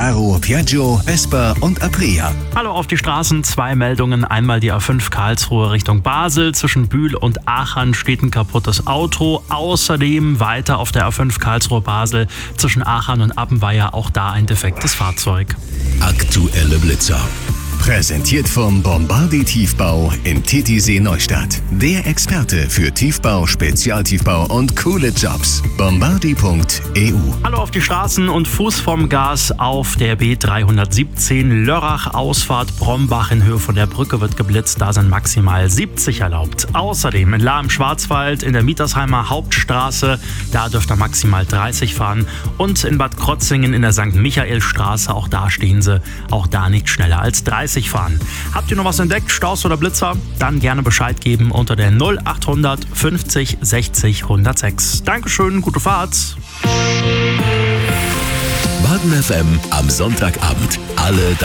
Caro, Piaggio, Vespa und Aprilia. Hallo auf die Straßen, 2 Meldungen. Einmal die A5 Karlsruhe Richtung Basel. Zwischen Bühl und Aachen steht ein kaputtes Auto. Außerdem weiter auf der A5 Karlsruhe Basel zwischen Aachen und Appenweier, auch da ein defektes Fahrzeug. Aktuelle Blitzer. Präsentiert vom Bombardi Tiefbau in Titisee Neustadt. Der Experte für Tiefbau, Spezialtiefbau und coole Jobs. Bombardi.eu. Hallo auf die Straßen und Fuß vom Gas auf der B317 Lörrach Ausfahrt Brombach in Höhe von der Brücke wird geblitzt. Da sind maximal 70 erlaubt. Außerdem in Lahr im Schwarzwald in der Mietersheimer Hauptstraße, da dürft ihr maximal 30 fahren. Und in Bad Krotzingen in der St. Michaelstraße, auch da stehen sie, auch da nicht schneller als 30 fahren. Habt ihr noch was entdeckt, Staus oder Blitzer? Dann gerne Bescheid geben unter der 0800 50 60 106. Dankeschön, gute Fahrt. Baden FM am Sonntagabend. Alle